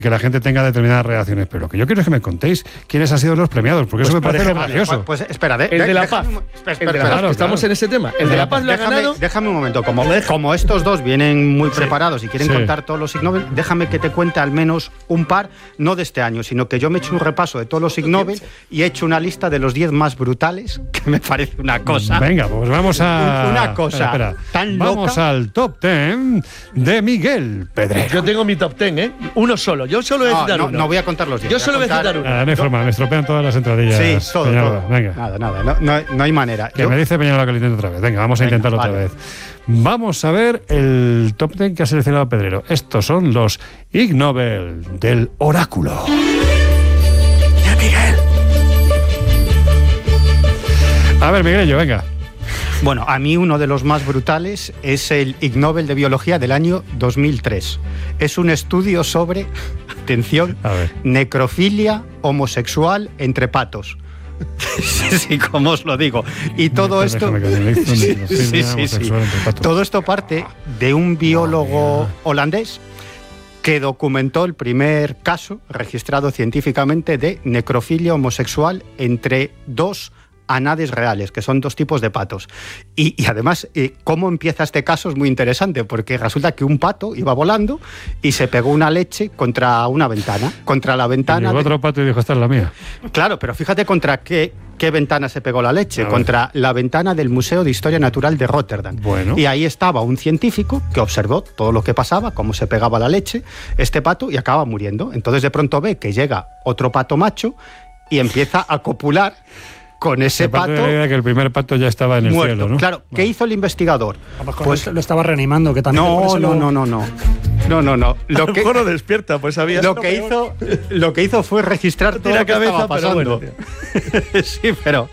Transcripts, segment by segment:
que la gente tenga determinadas reacciones. Pero lo que yo quiero es que me contéis quiénes han sido los premiados, porque eso me parece gracioso. Pues espera, el de La Paz. Estamos en ese tema. El de La Paz lo ha ganado. Déjame un momento. Como estos dos vienen muy preparados y quieren contar todos los Ig Nobel, déjame que te cuente al menos un par, no de este año, sino que yo me he hecho un repaso de todos los Ig Nobel y he hecho una lista de los 10 más brutales, que me parece una cosa. Venga, pues vamos a... Una cosa espera. Tan loca. Vamos al top 10 de Miguel Pedrero. Yo tengo mi top 10, ¿eh? Uno solo. Yo solo voy a citar uno. No voy a contar los 10. Yo solo voy a citar uno. No hay forma, me estropean todas las entradillas. Sí, todo. Venga. Nada. No hay manera. Que me dice Peñalola que lo intento otra vez. Venga, vamos a intentarlo otra vez. Vamos a ver el top 10 que ha seleccionado Pedrero. Estos son los Ig Nobel del oráculo. ¡Ya, Miguel! A ver, Miguelillo, venga. Bueno, a mí uno de los más brutales es el Ig Nobel de Biología del año 2003. Es un estudio sobre, atención, necrofilia homosexual entre patos. Sí, como os lo digo. Y todo esto... Todo esto parte de un biólogo holandés que documentó el primer caso registrado científicamente de necrofilia homosexual entre dos anades reales, que son dos tipos de patos. Y además, cómo empieza este caso es muy interesante, porque resulta que un pato iba volando y se pegó una leche contra una ventana, contra la ventana... Y llegó otro pato y dijo, esta es la mía. Claro, pero fíjate contra qué ventana se pegó la leche, contra la ventana del Museo de Historia Natural de Rotterdam. Bueno. Y ahí estaba un científico que observó todo lo que pasaba, cómo se pegaba la leche, este pato, y acaba muriendo. Entonces de pronto ve que llega otro pato macho y empieza a copular con ese pato. De la idea que el primer pato ya estaba en el muerto. Cielo, ¿no? Claro, ¿qué hizo el investigador? Pues lo estaba reanimando, que también... No. Lo que no despierta, pues había... Lo que hizo fue registrar todo lo que estaba pasando. Bueno, sí, pero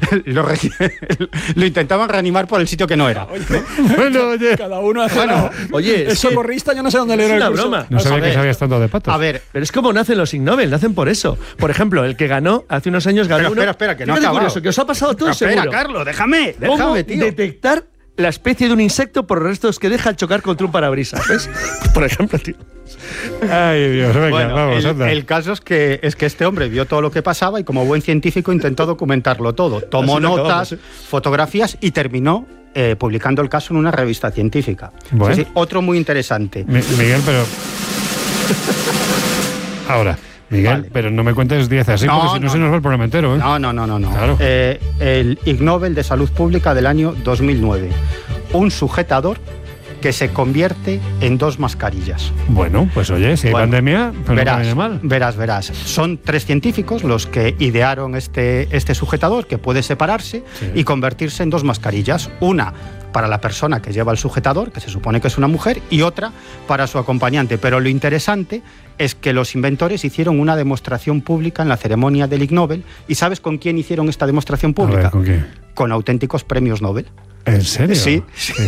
lo intentaban reanimar por el sitio que no era. Bueno, oye, cada uno hace oye, es socorrista, yo no sé dónde le era una el curso. broma. No sabía que sabías tanto de patos. A ver, pero es como nacen los Ig Nobel, nacen por eso. Por ejemplo, el que ganó hace unos años ganó Espera, que no ha acabado. Curioso, que os ha pasado todo seguro. Espera, Carlos, déjame, tío. Detectar la especie de un insecto por los restos que deja al chocar contra un parabrisas, ¿ves? Por ejemplo, tío. Ay, Dios, venga, vamos, anda. El caso es que este hombre vio todo lo que pasaba y como buen científico intentó documentarlo todo. Tomó notas, fotografías y terminó publicando el caso en una revista científica. Bueno. Sí, otro muy interesante. Miguel, pero... Ahora... Miguel, pero no me cuentes 10 así, porque si no se nos va el programa entero, ¿eh? No. Claro. El Ig Nobel de Salud Pública del año 2009. Un sujetador que se convierte en 2 mascarillas. Bueno, pues oye, si hay pandemia, pues no viene mal. Verás. Son 3 científicos los que idearon este sujetador que puede separarse y convertirse en 2 mascarillas. Una para la persona que lleva el sujetador, que se supone que es una mujer, y otra para su acompañante. Pero lo interesante es que los inventores hicieron una demostración pública en la ceremonia del Ig Nobel. ¿Y sabes con quién hicieron esta demostración pública? A ver, ¿con quién? Con auténticos premios Nobel. ¿En serio? Sí.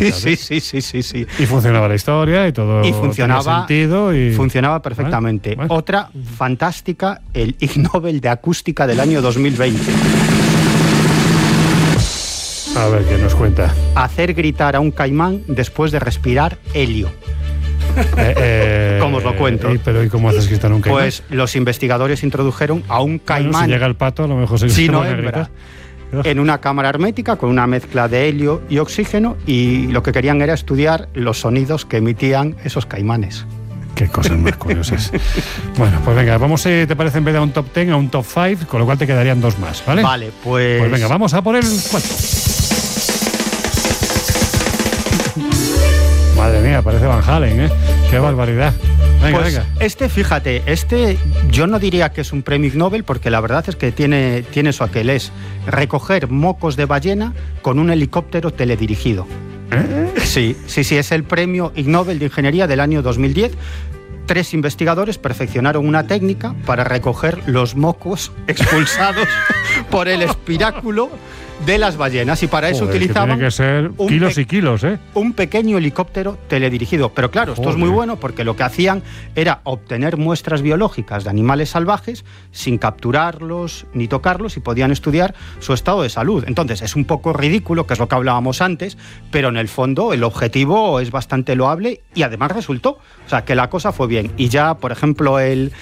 Y funcionaba la historia y todo. Y funcionaba, tenía sentido y... funcionaba perfectamente. Bueno. Otra fantástica, el Ig Nobel de Acústica del año 2020. A ver, ¿qué nos cuenta? Hacer gritar a un caimán después de respirar helio. ¿Cómo os lo cuento? Pero ¿y cómo haces gritar a un caimán? Pues los investigadores introdujeron a un caimán... Bueno, si llega el pato, a lo mejor se no a gritar. En una cámara hermética con una mezcla de helio y oxígeno, y lo que querían era estudiar los sonidos que emitían esos caimanes. Qué cosas más curiosas. Bueno, pues venga, vamos, ¿te parece, en vez de a un top 10, a un top 5, con lo cual te quedarían 2 más, ¿vale? Vale, pues... Pues venga, vamos a por el 4. Madre mía, parece Van Halen, ¿eh? Qué barbaridad. Venga, pues venga. Fíjate, yo no diría que es un premio Ig Nobel, porque la verdad es que tiene su aquel, es recoger mocos de ballena con un helicóptero teledirigido. Sí, es el premio Ig Nobel de Ingeniería del año 2010. 3 investigadores perfeccionaron una técnica para recoger los mocos expulsados por el espiráculo de las ballenas, y para eso utilizaban... Tiene que ser kilos y kilos, ¿eh? Un pequeño helicóptero teledirigido. Pero claro, esto es muy bueno, porque lo que hacían era obtener muestras biológicas de animales salvajes sin capturarlos ni tocarlos, y podían estudiar su estado de salud. Entonces es un poco ridículo, que es lo que hablábamos antes, pero en el fondo el objetivo es bastante loable y además resultó. O sea, que la cosa fue bien. Y ya, por ejemplo, el